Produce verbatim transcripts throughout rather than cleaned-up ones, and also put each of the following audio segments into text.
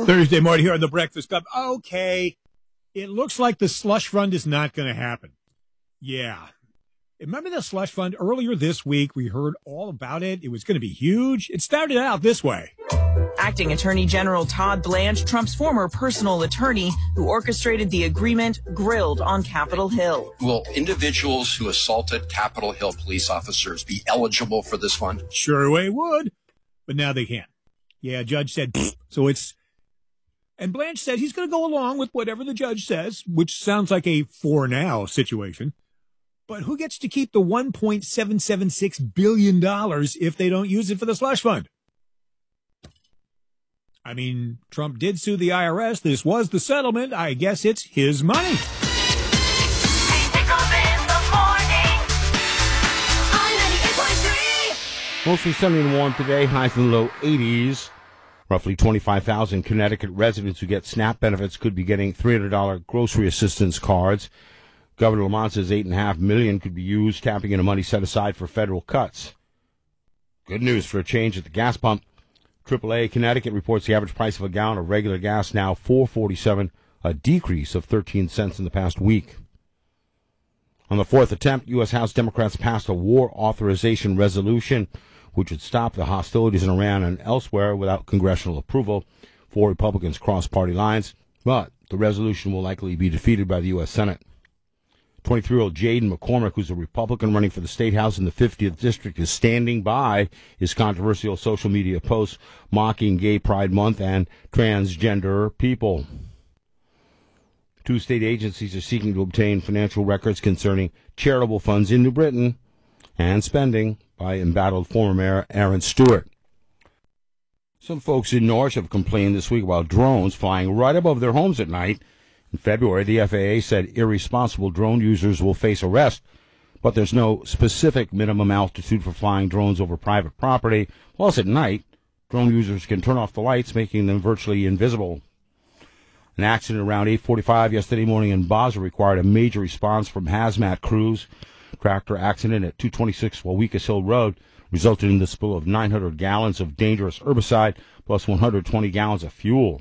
Thursday morning here on the Breakfast Club. Okay, it looks like the slush fund is not going to happen. Yeah. Remember the slush fund? Earlier this week, we heard all about it. It was going to be huge. It started out this way. Acting Attorney General Todd Blanche, Trump's former personal attorney who orchestrated the agreement, grilled on Capitol Hill. Will individuals who assaulted Capitol Hill police officers be eligible for this fund? Sure they would, but now they can't. Yeah, judge said, so it's, and Blanche said he's going to go along with whatever the judge says, which sounds like a for now situation. But who gets to keep the one point seven seven six billion dollars if they don't use it for the slush fund? I mean, Trump did sue the I R S. This was the settlement. I guess it's his money. Mostly sunny and warm today. Highs in the low eighties. Roughly twenty-five thousand Connecticut residents who get SNAP benefits could be getting three hundred dollars grocery assistance cards. Governor Lamont says eight point five million dollars could be used, tapping into money set aside for federal cuts. Good news for a change at the gas pump. triple A Connecticut reports the average price of a gallon of regular gas now four forty-seven, a decrease of thirteen cents in the past week. On the fourth attempt, U S. House Democrats passed a war authorization resolution which would stop the hostilities in Iran and elsewhere without congressional approval. Four Republicans crossed party lines, but the resolution will likely be defeated by the U S. Senate. twenty-three-year-old Jaden McCormick, who's a Republican running for the State House in the fiftieth District, is standing by his controversial social media posts mocking Gay Pride Month and transgender people. Two state agencies are seeking to obtain financial records concerning charitable funds in New Britain and spending by embattled former Mayor Aaron Stewart. Some folks in Norwich have complained this week about drones flying right above their homes at night. In February, the F A A said irresponsible drone users will face arrest, but there's no specific minimum altitude for flying drones over private property. Plus, at night, drone users can turn off the lights, making them virtually invisible. An accident around eight forty-five yesterday morning in Basel required a major response from hazmat crews. Tractor accident at two twenty-six Wauwikis Hill Road resulted in the spill of nine hundred gallons of dangerous herbicide plus one hundred twenty gallons of fuel.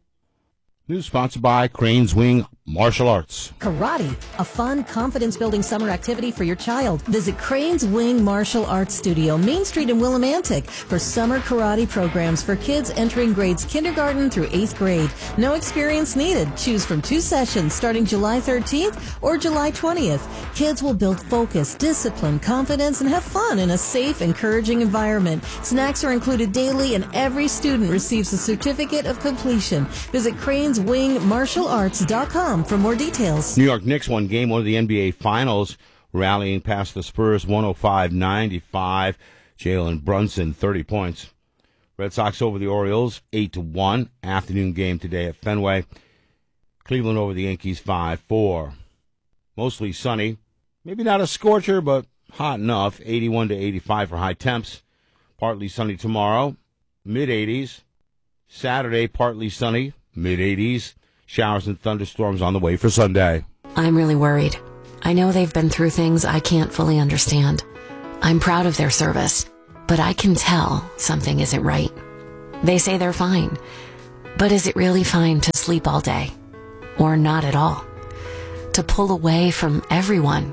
News sponsored by Cranes Wing Martial Arts. Karate, a fun, confidence-building summer activity for your child. Visit Cranes Wing Martial Arts Studio, Main Street in Willimantic, for summer karate programs for kids entering grades kindergarten through eighth grade. No experience needed. Choose from two sessions starting July thirteenth or July twentieth. Kids will build focus, discipline, confidence, and have fun in a safe, encouraging environment. Snacks are included daily, and every student receives a certificate of completion. Visit Cranes Wing Martial Arts dot com for more details. New York Knicks won game one of the N B A Finals, rallying past the Spurs one oh five ninety-five. Jalen Brunson, thirty points. Red Sox over the Orioles, eight to one. Afternoon game today at Fenway. Cleveland over the Yankees, five four. Mostly sunny. Maybe not a scorcher, but hot enough. eighty-one to eighty-five for high temps. Partly sunny tomorrow, mid eighties. Saturday, partly sunny, mid eighties. Showers and thunderstorms on the way for Sunday. I'm really worried. I know they've been through things I can't fully understand. I'm proud of their service, but I can tell something isn't right. They say they're fine, but is it really fine to sleep all day? Or not at all? To pull away from everyone?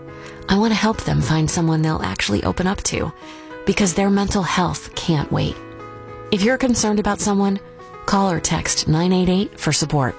I want to help them find someone they'll actually open up to, because their mental health can't wait. If you're concerned about someone, call or text nine eight eight for support.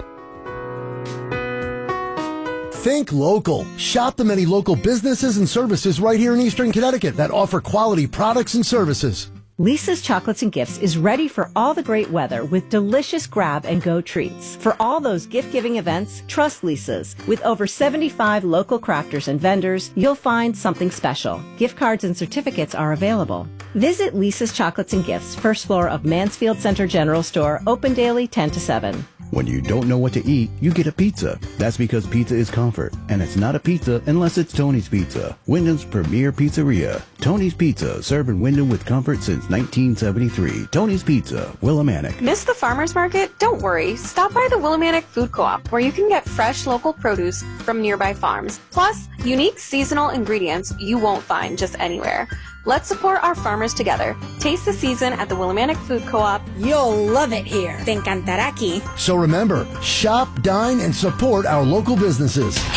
Think local. Shop the many local businesses and services right here in Eastern Connecticut that offer quality products and services. Lisa's Chocolates and Gifts is ready for all the great weather with delicious grab-and-go treats. For all those gift-giving events, trust Lisa's. With over seventy-five local crafters and vendors, you'll find something special. Gift cards and certificates are available. Visit Lisa's Chocolates and Gifts, first floor of Mansfield Center General Store, open daily ten to seven. When you don't know what to eat, you get a pizza. That's because pizza is comfort, and it's not a pizza unless it's Tony's Pizza, Wyndham's premier pizzeria. Tony's Pizza, serving Wyndham with comfort since nineteen seventy-three. Tony's Pizza, Willimantic. Miss the farmer's market? Don't worry. Stop by the Willimantic Food Co-op, where you can get fresh local produce from nearby farms. Plus, unique seasonal ingredients you won't find just anywhere. Let's support our farmers together. Taste the season at the Willimantic Food Co-op. You'll love it here. Te encantará aquí. So remember, shop, dine, and support our local businesses.